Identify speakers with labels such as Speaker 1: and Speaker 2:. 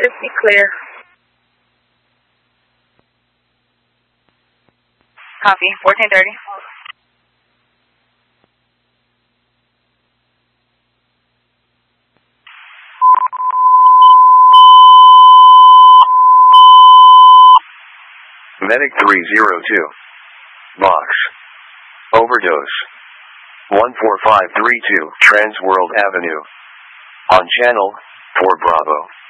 Speaker 1: Should be clear. Copy, 1430.
Speaker 2: Medic 302. Box. Overdose. 14532 Trans World Avenue. On channel 4 Bravo.